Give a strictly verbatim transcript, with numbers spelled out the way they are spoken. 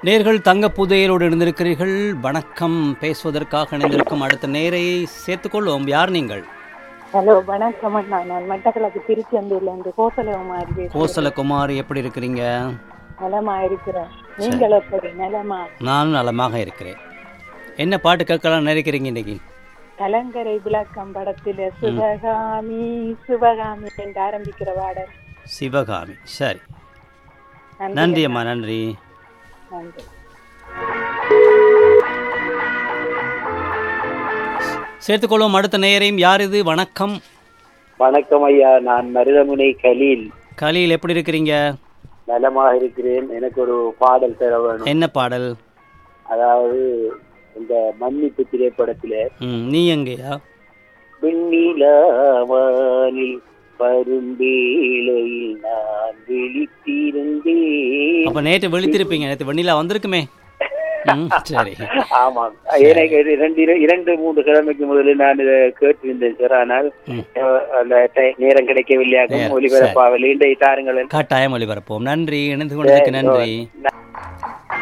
நேர்கள் தங்க புதையலோடு இணைந்திருக்கிறீர்கள். வணக்கம். பேசுவதற்காக இணைந்திருக்கும் அடுத்த நேரை சேர்த்துக்கொள்வோம். யார் நீங்கள்? ஹலோ, வணக்கம் அண்ணா. நான் மட்டக்களப்பு திருச்செந்தூர்லேருந்து கோசலகுமாரி. கோசலகுமாரி, எப்படி இருக்கிறீங்க? நலமா இருக்கிறேன். நீங்கள் எப்படி? நலமா? நானும் நலமாக இருக்கிறேன். என்ன பாட்டு கேட்கலாம் நினைக்கிறீங்க இன்னைக்கு? கலங்கரை விளக்கம் படத்தில் சிவகாமி சிவகாமி என்று ஆரம்பிக்கிற பாடல். சிவகாமி. சரி, நன்றி அம்மா. நன்றி. சேர்த்துக்கொள்வோம் அடுத்த நேரையும். யார் இது? வணக்கம். வணக்கம் ஐயா, நான் மருதமுனை கலீல். கலீல், எப்படி இருக்கிறீங்க? நலமாக இருக்கிறேன். எனக்கு ஒரு பாடல் தர வேணும். என்ன பாடல்? அதாவது இந்த மன்னிப்பு திரைப்படத்தில நீ எங்கேயா வெண்ணிலாவானில் பரும்பேளையில் நான் விழித்திருந்தேன். அப்ப நேற்று விழித்திருப்பீங்க. நேற்று வெண்ணிலா வந்திருக்குமே. சரி, ஆமாம். எனக்கு இரண்டு இரண்டு மூன்று கிழமைக்கு முதலில் நான் இதை கேட்டிருந்தேன் சார். ஆனால் அந்த நேரம் கிடைக்கவில்லையாகும், ஒலிபரப்பாவில் இன்றைய தாருங்கள். கட்டாயம் ஒலிபரப்போம். நன்றி, இணைந்து கொண்டதுக்கு நன்றி.